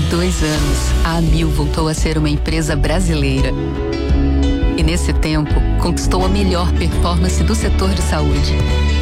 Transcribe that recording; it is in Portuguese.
2 anos, a Amil voltou a ser uma empresa brasileira. E nesse tempo, conquistou a melhor performance do setor de saúde.